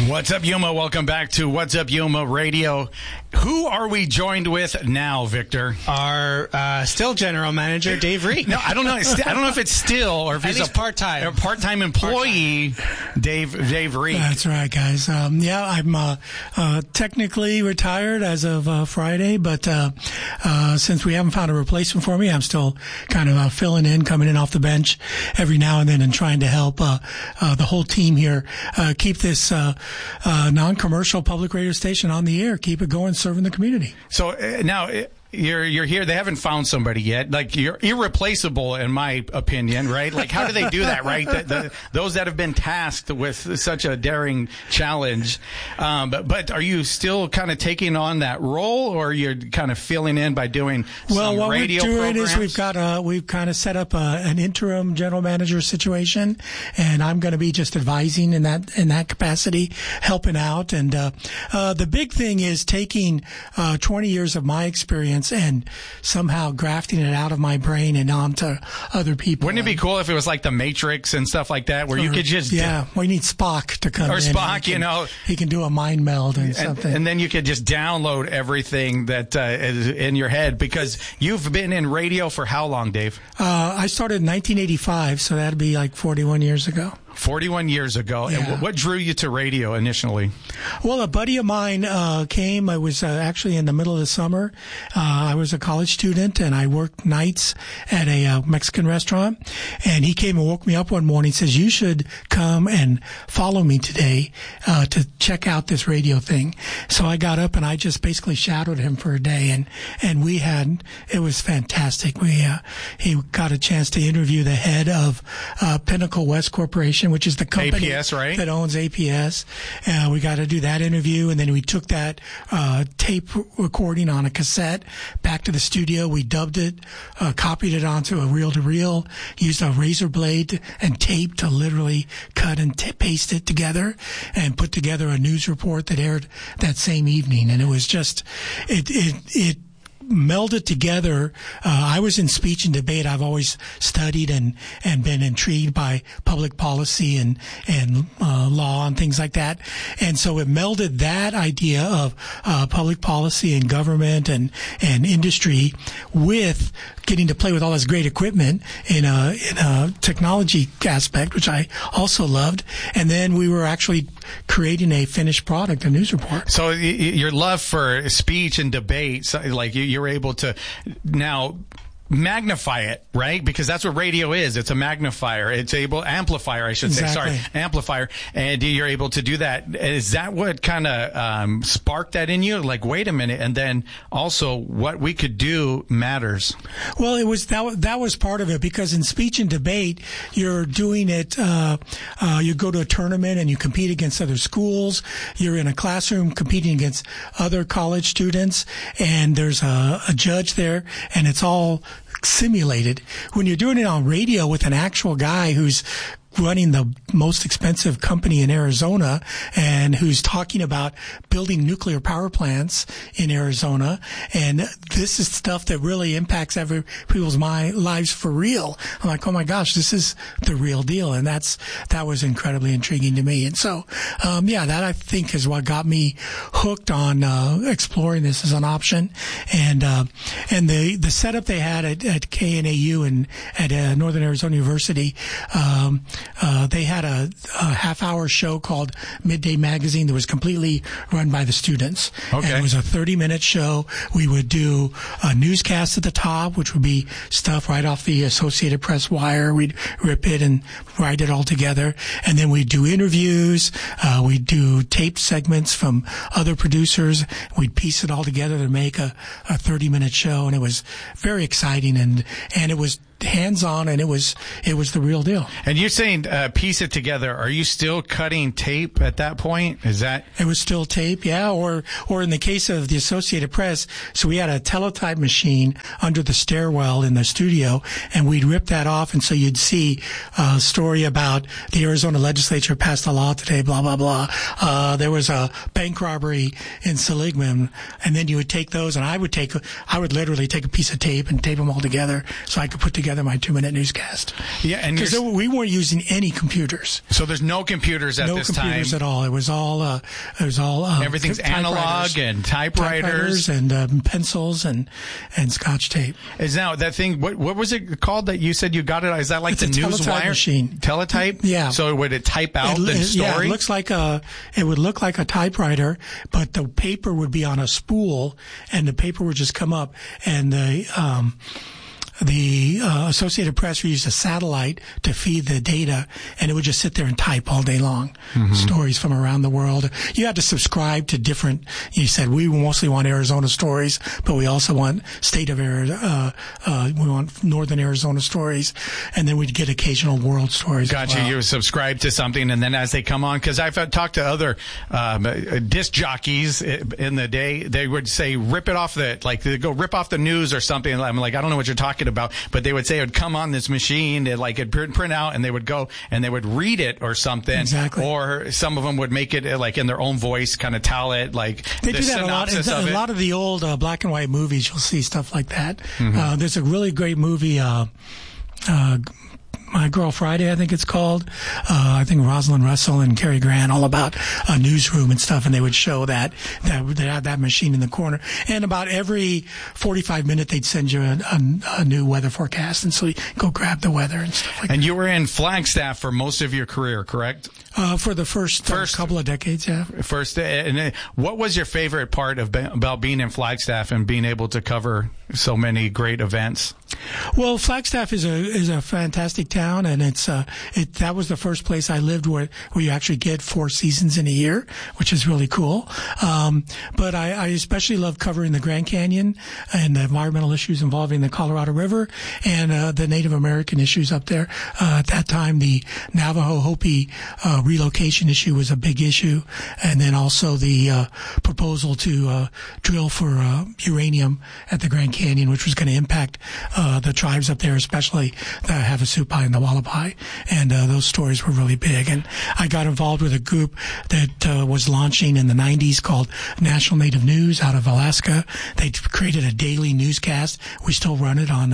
What's up, Yuma? Welcome back to What's Up, Yuma Radio. Who are we joined with now, Victor? Our still general manager, Dave Reed. No, I don't know. I don't know if it's still or if he's a part-time employee. Dave Reed. That's right, guys. I'm technically retired as of Friday, but since we haven't found a replacement for me, I'm still kind of filling in, coming in off the bench every now and then, and trying to help the whole team here keep this non-commercial public radio station on the air, keep it going, serving the community. So now you're here. They haven't found somebody yet. Like, you're irreplaceable, in my opinion, right? Like, how do they do that, right? Those that have been tasked with such a daring challenge. But are you still kind of taking on that role, or you're kind of filling in by doing some radio programs? Well, what we're doing is we've kind of set up an interim general manager situation, and I'm going to be just advising in that capacity, helping out. And the big thing is taking 20 years of my experience and somehow grafting it out of my brain and onto other people. Wouldn't it be cool if it was like the Matrix and stuff like that, where you could just... Yeah, we need Spock to come in. Or Spock, He can do a mind meld and something. And then you could just download everything that is in your head, because you've been in radio for how long, Dave? I started in 1985, so that'd be like 41 years ago. 41 years ago. Yeah. And what drew you to radio initially? Well, a buddy of mine came. I was actually in the middle of the summer. I was a college student, and I worked nights at a Mexican restaurant. And he came and woke me up one morning and says, "You should come and follow me today to check out this radio thing." So I got up and I just basically shadowed him for a day, and it was fantastic. He got a chance to interview the head of Pinnacle West Corporation, which is the company APS, right? that owns APS. We got to do that interview, and then we took that tape recording on a cassette back to the studio. We dubbed it, copied it onto a reel-to-reel, used a razor blade and tape to literally cut and paste it together, and put together a news report that aired that same evening. And it was just, it melded together. I was in speech and debate. I've always studied and been intrigued by public policy and law and things like that. And so it melded that idea of public policy and government and industry with getting to play with all this great equipment in a technology aspect, which I also loved. And then we were actually creating a finished product, a news report. So your love for speech and debate, so like you're able to now magnify it, right? Because that's what radio is. It's a magnifier. It's amplifier, I should say. Exactly. Sorry, amplifier. And you're able to do that. Is that what kind of sparked that in you? Like, wait a minute. And then also what we could do matters. Well, it was that was part of it, because in speech and debate, you're doing it, you go to a tournament and you compete against other schools. You're in a classroom competing against other college students, and there's a judge there, and it's all simulated. When you're doing it on radio with an actual guy who's running the most expensive company in Arizona and who's talking about building nuclear power plants in Arizona, and this is stuff that really impacts people's lives for real. I'm like, oh my gosh, this is the real deal. And that was incredibly intriguing to me. And so, that I think is what got me hooked on exploring this as an option. And the setup they had at KNAU and at Northern Arizona University, they had a half-hour show called Midday Magazine that was completely run by the students. Okay. And it was a 30-minute show. We would do a newscast at the top, which would be stuff right off the Associated Press wire. We'd rip it and write it all together. And then we'd do interviews. We'd do tape segments from other producers. We'd piece it all together to make a 30-minute show. And it was very exciting. And it was hands-on, and it was the real deal. And you're saying piece it together. Are you still cutting tape at that point? Is that... It was still tape, yeah. Or in the case of the Associated Press, so we had a teletype machine under the stairwell in the studio, and we'd rip that off, and so you'd see a story about the Arizona legislature passed a law today, blah, blah, blah. There was a bank robbery in Seligman, and then you would take those, and I would literally take a piece of tape and tape them all together so I could put together together my 2-minute newscast. Yeah, and because we weren't using any computers. So there's no computers at this time. No computers at all. It was all. Everything's analog and typewriters and pencils and Scotch tape. Is now that thing? What was it called that you said you got it? Is that like it's the a news teletype wire machine? Teletype. Yeah. So would it type out the story? Yeah, it looks like it would look like a typewriter, but the paper would be on a spool, and the paper would just come up, and the Associated Press used a satellite to feed the data, and it would just sit there and type all day long. Stories from around the world. You had to subscribe to different. You said we mostly want Arizona stories, but we also want state of Arizona. We want northern Arizona stories, and then we'd get occasional world stories. Gotcha. You subscribe to something, and then as they come on, because I've talked to other disc jockeys in the day, they would say rip it off they go rip off the news or something. I'm like, I don't know what you're talking about, but they would say it would come on this machine, it'd print out, and they would go and they would read it or something. Exactly. Or some of them would make it like in their own voice, kind of tell it like they the do that a lot. A lot of the old black and white movies, you'll see stuff like that. There's a really great movie. My Girl Friday, I think it's called. I think Rosalind Russell and Cary Grant, all about a newsroom and stuff, and they would show that they had that machine in the corner. And about every 45 minutes, they'd send you a new weather forecast, and so you go grab the weather and stuff like that. And you were in Flagstaff for most of your career, correct? For the first couple of decades, yeah. And what was your favorite part about being in Flagstaff and being able to cover so many great events? Well, Flagstaff is a fantastic town, and that was the first place I lived where you actually get 4 seasons in a year, which is really cool. But I especially love covering the Grand Canyon and the environmental issues involving the Colorado River and the Native American issues up there. At that time, the Navajo Hopi relocation issue was a big issue, and then also the proposal to drill for uranium at the Grand Canyon, which was going to impact the tribes up there, especially the Havasupai and the Wallapai, and those stories were really big. And I got involved with a group that was launching in the 90s called National Native News out of Alaska. They created a daily newscast. We still run it on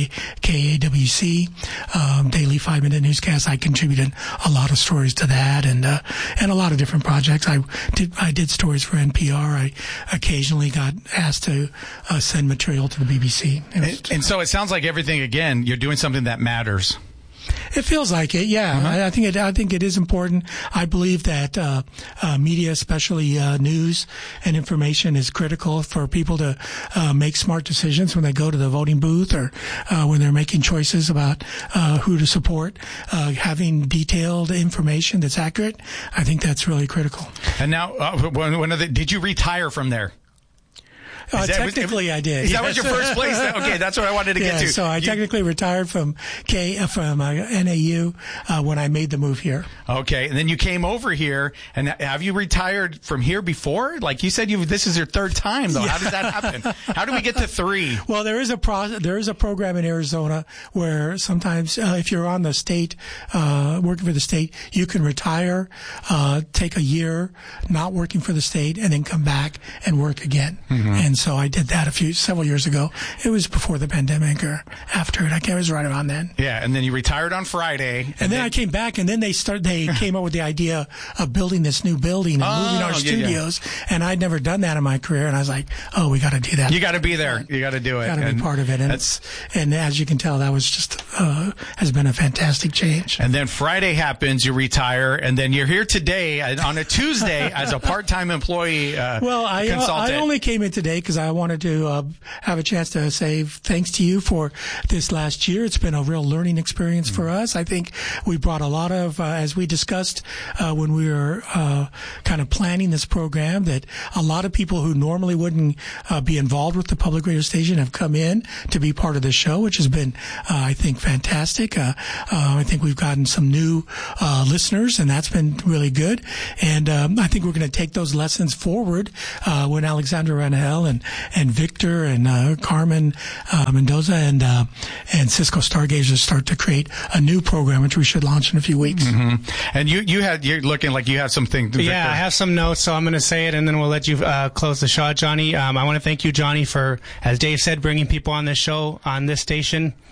KAWC, daily 5-minute newscast. I contributed a lot of stories to that, and a lot of different projects. I did stories for NPR. I occasionally got asked to send material to the BBC. And so it sounds like everything, again, you're doing something that matters. It feels like it, yeah. I think it is important. I believe that media, especially news and information, is critical for people to make smart decisions when they go to the voting booth or when they're making choices about who to support. Having detailed information that's accurate, I think that's really critical. And now, did you retire from there? Technically, I did. That was your first place? Okay, that's what I wanted to get to. So I technically retired from NAU when I made the move here. Okay, and then you came over here, and have you retired from here before? Like you said, this is your 3rd time, though. Yeah. How does that happen? How do we get to 3? Well, there is a program in Arizona where sometimes if you're on the state, working for the state, you can retire, take a year not working for the state, and then come back and work again. And so I did that several years ago. It was before the pandemic or after it. It was right around then. Yeah, and then you retired on Friday. And then I came back, and then they came up with the idea of building this new building and moving our studios. Yeah. And I'd never done that in my career, and I was like, oh, we got to do that. You got to be there. You got to do it. Got to be part of it. And as you can tell, that was just has been a fantastic change. And then Friday happens, you retire, and then you're here today on a Tuesday as a part-time employee consultant. I only came in today because I wanted to have a chance to say thanks to you for this last year. It's been a real learning experience for us. I think we brought a lot of, as we discussed when we were kind of planning this program, that a lot of people who normally wouldn't be involved with the public radio station have come in to be part of the show, which has been, I think, fantastic. I think we've gotten some new listeners, and that's been really good. And I think we're going to take those lessons forward when Alexandra Rangel and Victor and Carmen Mendoza and Cisco Stargazers start to create a new program, which we should launch in a few weeks. And you're looking like you have something. Yeah, I have some notes, so I'm going to say it, and then we'll let you close the show, Johnny. I want to thank you, Johnny, for, as Dave said, bringing people on this show, on this station.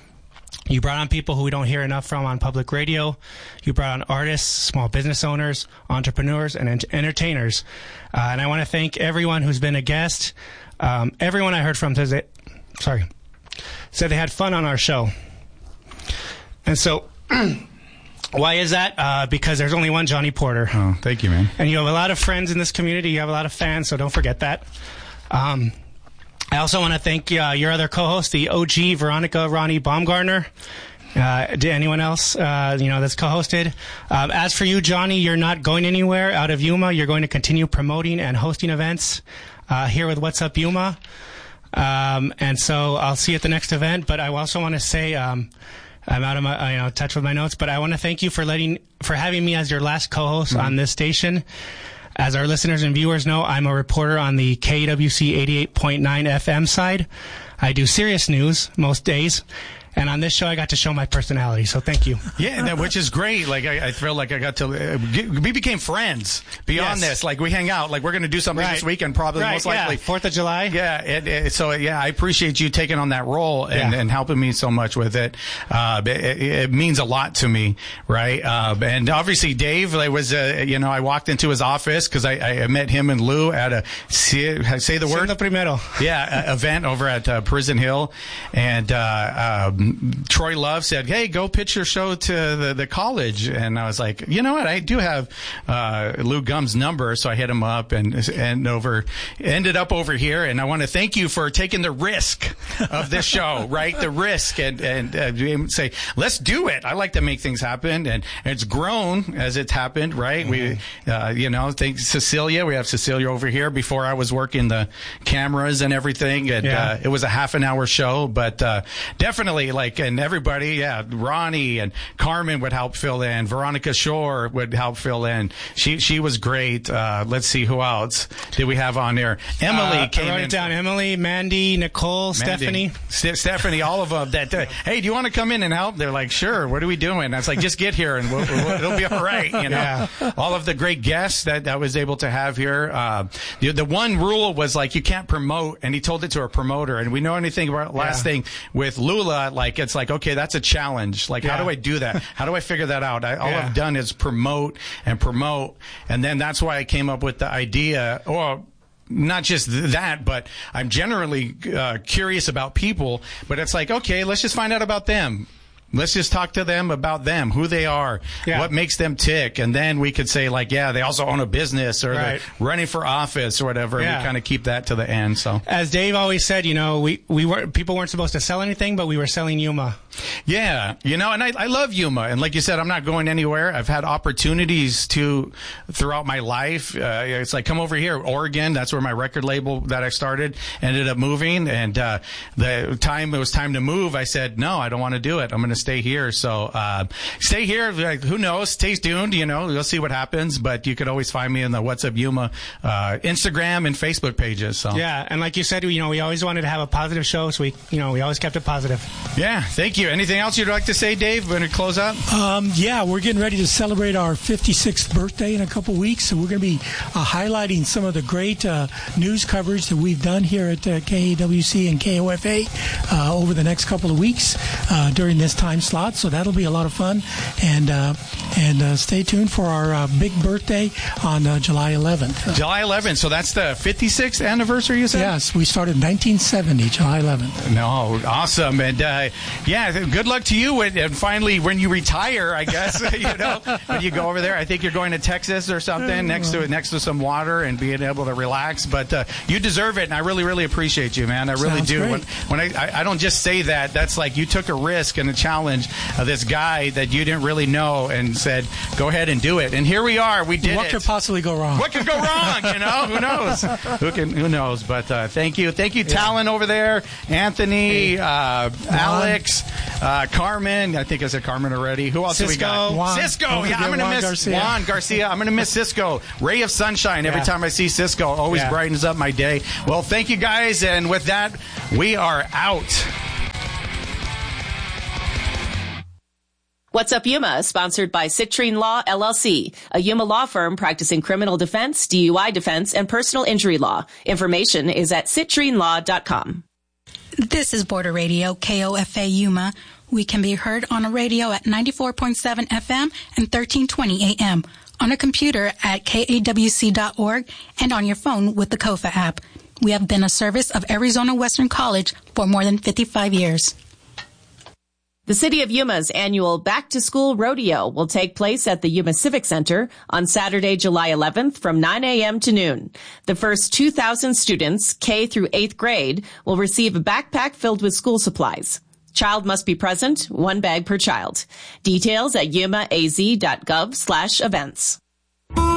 You brought on people who we don't hear enough from on public radio. You brought on artists, small business owners, entrepreneurs, and entertainers. And I want to thank everyone who's been a guest. Everyone I heard from said they had fun on our show. And so, why is that? Because there's only one Johnny Porter. Oh, thank you, man. And you have a lot of friends in this community. You have a lot of fans, so don't forget that. I also want to thank your other co-host, the OG Veronica Ronnie Baumgartner. Did anyone else, that's co-hosted? As for you, Johnny, you're not going anywhere out of Yuma. You're going to continue promoting and hosting events here with What's Up Yuma. And so I'll see you at the next event. But I also want to say, I'm out of my touch with my notes, but I want to thank you for having me as your last co-host on this station. As our listeners and viewers know, I'm a reporter on the KWC 88.9 FM side. I do serious news most days. And on this show, I got to show my personality. So thank you. Yeah, which is great. Like I feel like I got to. We became friends beyond this. Like we hang out. Like we're going to do something this weekend, probably most likely 4th of July. Yeah. So I appreciate you taking on that role and helping me so much with it. It means a lot to me, right? And obviously Dave, I walked into his office because I met him and Lou at a say the word. Primero. Yeah, event over at Prison Hill, and. Troy Love said, "Hey, go pitch your show to the college." And I was like, you know what? I do have Lou Gumb's number, so I hit him up and ended up over here. And I want to thank you for taking the risk of this show, right? The risk and say, let's do it. I like to make things happen, and it's grown as it's happened, right? Mm-hmm. We, thank Cecilia. We have Cecilia over here. Before I was working the cameras and everything, and it was a half an hour show, but definitely. And everybody, Ronnie and Carmen would help fill in. Veronica Shore would help fill in. She was great. Let's see, who else did we have on there? Emily came in. I wrote it down. Emily, Mandy, Nicole, Stephanie. Stephanie, all of them. Hey, do you want to come in and help? They're like, sure. What are we doing? I was like, just get here and it'll be all right. All of the great guests that I was able to have here. The one rule was like, you can't promote, and he told it to a promoter. And we know anything about last thing with Lula, it's like, okay, that's a challenge. Like, how do I do that? How do I figure that out? All I've done is promote. And then that's why I came up with the idea, or not just that, but I'm generally curious about people. But it's like, okay, let's just find out about them. Let's just talk to them about them, who they are, what makes them tick. And then we could say, they also own a business or they're running for office or whatever. Yeah. We kind of keep that to the end. So, as Dave always said, people weren't supposed to sell anything, but we were selling Yuma. Yeah. And I love Yuma. And like you said, I'm not going anywhere. I've had opportunities throughout my life. It's like, come over here, Oregon. That's where my record label that I started ended up moving. And it was time to move, I said, no, I don't want to do it. I'm going to stay here. So stay here. Who knows? Stay tuned. You'll see what happens. But you could always find me in the What's Up Yuma Instagram and Facebook pages. So and like you said, we always wanted to have a positive show, so we always kept it positive. Yeah, thank you. Anything else you'd like to say, Dave? When we close up? We're getting ready to celebrate our 56th birthday in a couple weeks, so we're going to be highlighting some of the great news coverage that we've done here at KAWC and KOFA over the next couple of weeks during this time slot. So that'll be a lot of fun, and stay tuned for our big birthday on July 11th. July 11th. So that's the 56th anniversary, you said? Yes, we started in 1970, July 11th. No, awesome, and good luck to you. And finally, when you retire, I guess when you go over there, I think you're going to Texas or something next to some water and being able to relax. But you deserve it, and I really, really appreciate you, man. I really do. When I don't just say that, that's like you took a risk and a challenge of this guy that you didn't really know and said, go ahead and do it. And here we are. We did it. What could possibly go wrong? What could go wrong? Who knows? Who knows? But thank you, Talon over there, Anthony, Alex, Carmen. I think I said Carmen already. Who else Cisco, do we got? Juan. Cisco. I'm going to miss Juan Garcia. I'm going to miss Cisco. Ray of sunshine. Every time I see Cisco, always brightens up my day. Well, thank you guys. And with that, we are out. What's Up Yuma is sponsored by Citrine Law, LLC, a Yuma law firm practicing criminal defense, DUI defense, and personal injury law. Information is at citrinelaw.com. This is Border Radio, KOFA Yuma, We can be heard on a radio at 94.7 FM and 1320 AM, on a computer at kawc.org, and on your phone with the KOFA app. We have been a service of Arizona Western College for more than 55 years. The City of Yuma's annual Back to School Rodeo will take place at the Yuma Civic Center on Saturday, July 11th from 9 a.m. to noon. The first 2,000 students, K through 8th grade, will receive a backpack filled with school supplies. Child must be present, 1 bag per child. Details at yumaaz.gov/events.